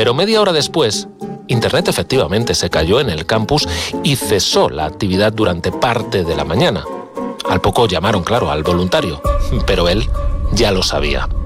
Pero media hora después, Internet efectivamente se cayó en el campus y cesó la actividad durante parte de la mañana. Al poco llamaron, claro, al voluntario, pero él ya lo sabía.